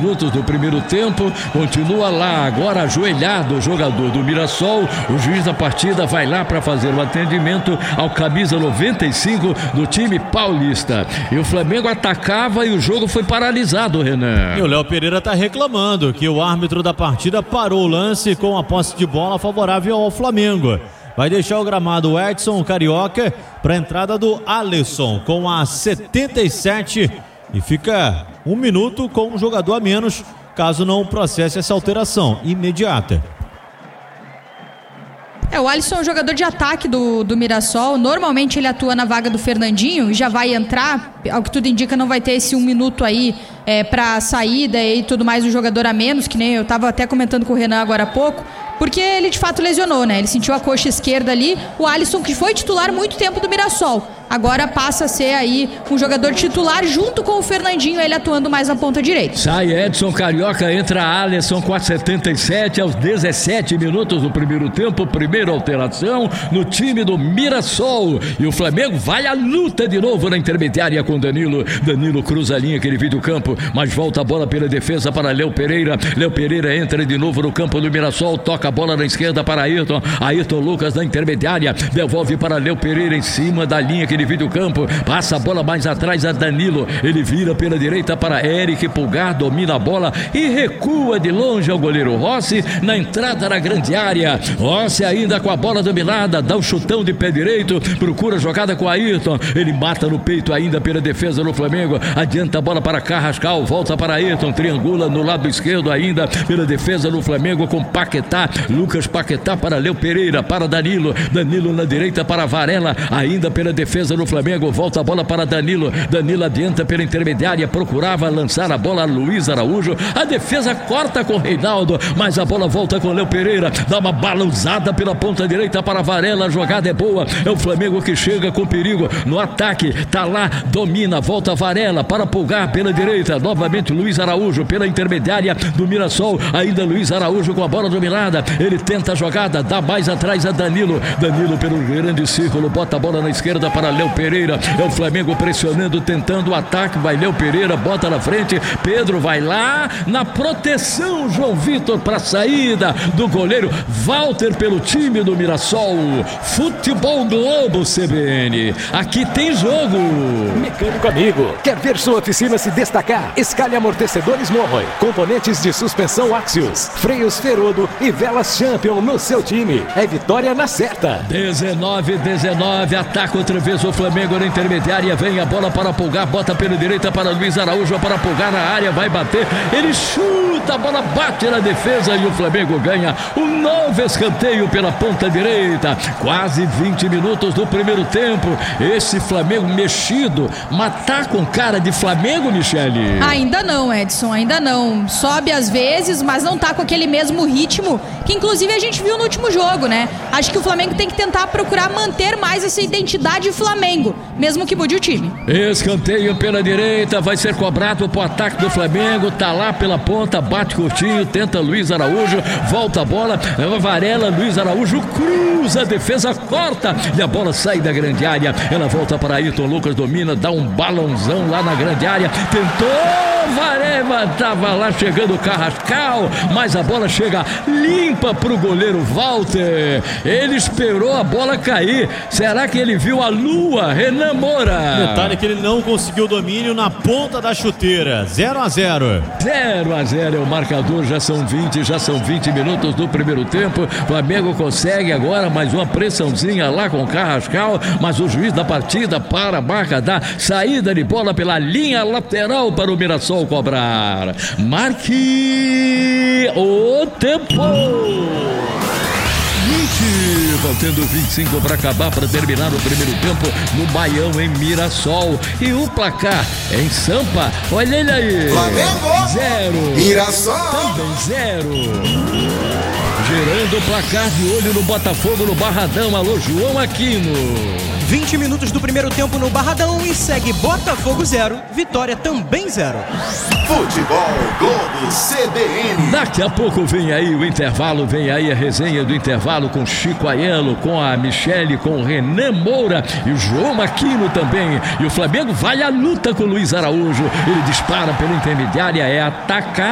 minutos do primeiro tempo. Continua lá, agora ajoelhado o jogador do Mirassol. O juiz da partida vai lá para fazer o atendimento ao camisa 95 do time paulista. E o Flamengo atacava e o jogo foi paralisado, Renan. E o Léo Pereira está reclamando que o árbitro da partida parou o lance com a posse de bola favorável ao Flamengo. Vai deixar o gramado o Edson Carioca para a entrada do Alisson com a 77 e fica 1 minuto com um jogador a menos, caso não processe essa alteração imediata. O Alisson é um jogador de ataque do Mirassol. Normalmente ele atua na vaga do Fernandinho e já vai entrar. Ao que tudo indica, não vai ter esse 1 minuto aí para saída e tudo mais, um jogador a menos, que nem eu estava até comentando com o Renan agora há pouco, porque ele de fato lesionou, né? Ele sentiu a coxa esquerda ali. O Alisson, que foi titular muito tempo do Mirassol, agora passa a ser aí um jogador titular junto com o Fernandinho, ele atuando mais na ponta direita. Sai Edson Carioca, entra Alisson com a 77 aos 17 minutos do primeiro tempo. Primeira alteração no time do Mirassol. E o Flamengo vai à luta de novo na intermediária com Danilo. Danilo cruza a linha que ele vive do campo, mas volta a bola pela defesa para Léo Pereira. Léo Pereira entra de novo no campo do Mirassol, toca a bola na esquerda para Ayrton. Ayrton Lucas na intermediária, devolve para Léo Pereira em cima da linha que ele vive do campo, passa a bola mais atrás a Danilo, ele vira pela direita para Eric Pulgar, domina a bola e recua de longe ao goleiro Rossi na entrada na grande área. Rossi ainda com a bola dominada, dá um chutão de pé direito, procura a jogada com Ayrton, ele mata no peito ainda pela defesa do Flamengo, adianta a bola para Carrascal, volta para Ayrton, triangula no lado esquerdo ainda pela defesa do Flamengo com Paquetá, Lucas Paquetá para Léo Pereira, para Danilo, Danilo na direita para Varela, ainda pela defesa do Flamengo, volta a bola para Danilo, Danilo adianta pela intermediária, procurava lançar a bola a Luiz Araújo, a defesa corta com Reinaldo, mas a bola volta com Léo Pereira, dá uma balançada pela ponta direita para Varela, a jogada é boa, é o Flamengo que chega com perigo no ataque, tá lá, domina, volta Varela para Pulgar pela direita, novamente Luiz Araújo pela intermediária do Mirassol, ainda Luiz Araújo com a bola dominada, ele tenta a jogada, dá mais atrás a Danilo, Danilo pelo grande círculo, bota a bola na esquerda para Léo Pereira, é o Flamengo pressionando, tentando o ataque, vai Léo Pereira, bota na frente, Pedro vai lá, na proteção, João Vitor para a saída do goleiro Walter pelo time do Mirassol. Futebol Globo CBN, aqui tem jogo. Mecânico amigo, quer ver sua oficina se destacar? Escalhe amortecedores Morroy, componentes de suspensão Axios, freios Ferodo e velas Champion no seu time. É vitória na certa. 19-19, ataca outra vez o Flamengo na intermediária, vem a bola para Pulgar, bota pela direita para Luiz Araújo, para Pulgar na área, vai bater, ele chuta, a bola bate na defesa e o Flamengo ganha um novo escanteio pela ponta direita. Quase 20 minutos do primeiro tempo, esse Flamengo mexido, matar com cara de Flamengo, Michele? Ainda não, Edson, ainda não. Sobe às vezes, mas não tá com aquele mesmo ritmo que inclusive a gente viu no último jogo, né? Acho que o Flamengo tem que tentar procurar manter mais essa identidade Flamengo, mesmo que mude o time. Escanteio pela direita, vai ser cobrado pro ataque do Flamengo, tá lá pela ponta, bate curtinho, tenta Luiz Araújo, volta a bola, Varela, Luiz Araújo cruza, a defesa corta e a bola sai da grande área, ela volta para Ayrton Lucas, domina, dá um balãozão lá na grande área, tentou, Varela tava lá chegando o Carrascal, mas a bola chega limpa pro goleiro Walter, ele esperou a bola cair, será que ele viu a lua? Renan Moura. Detalhe que ele não conseguiu domínio na ponta da chuteira. 0-0. 0-0 é o marcador, já são 20 minutos do primeiro tempo. Flamengo consegue agora mais uma pressãozinha lá com o Carrascal, mas o juiz da partida para a marca da saída de bola pela linha lateral para o Mirassol cobrar. Marque o tempo. Faltando 25 para acabar, para terminar o primeiro tempo no Baião, em Mirassol. E o placar em Sampa, olha ele aí. Flamengo 0, Mirassol também 0. Girando o placar, de olho no Botafogo, no Barradão. Alô, João Aquino. 20 minutos do primeiro tempo no Barradão e segue Botafogo 0, Vitória também 0. Futebol Globo CBN. Daqui a pouco vem aí o intervalo, vem aí a resenha do intervalo com Chico Aiello, com a Michele, com o Renan Moura e o João Aquino também. E o Flamengo vai à luta com o Luiz Araújo. Ele dispara pela intermediária, é atacar.